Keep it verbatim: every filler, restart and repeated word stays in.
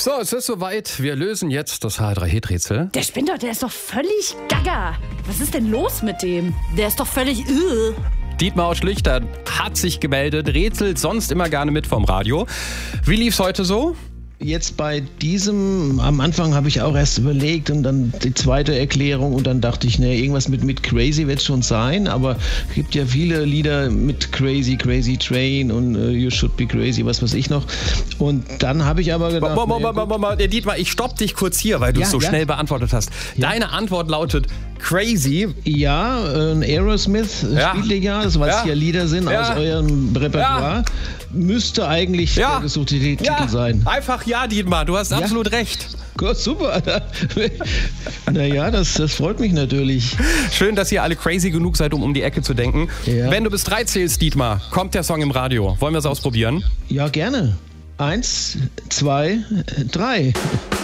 So, es ist soweit. Wir lösen jetzt das H drei Hit-Rätsel. Der spinnt doch, der ist doch völlig gaga. Was ist denn los mit dem? Der ist doch völlig... Ugh. Dietmar aus Schlüchtern hat sich gemeldet, rätselt sonst immer gerne mit vom Radio. Wie lief's heute so? Jetzt bei diesem, am Anfang habe ich auch erst überlegt und dann die zweite Erklärung und dann dachte ich, ne, irgendwas mit, mit Crazy wird schon sein, aber es gibt ja viele Lieder mit Crazy, Crazy Train und uh, You Should Be Crazy, was weiß ich noch. Und dann habe ich aber gedacht... Mo, mo, mo, mo, mo, mo, Dietmar, ich stopp dich kurz hier, weil du es ja, so ja. schnell beantwortet hast. Ja. Deine Antwort lautet Crazy. Ja, ein Aerosmith Ja. spielt ihr ja, das, was Ja. hier Lieder sind Ja. aus eurem Repertoire. Ja. Müsste eigentlich Ja. der gesuchte Titel Ja, sein. einfach ja, Dietmar, du hast Ja. absolut recht. Gut, super. Naja, das, das freut mich natürlich. Schön, dass ihr alle crazy genug seid, um um die Ecke zu denken. Ja. Wenn du bis drei zählst, Dietmar, kommt der Song im Radio. Wollen wir es ausprobieren? Ja, gerne. Eins, zwei, drei.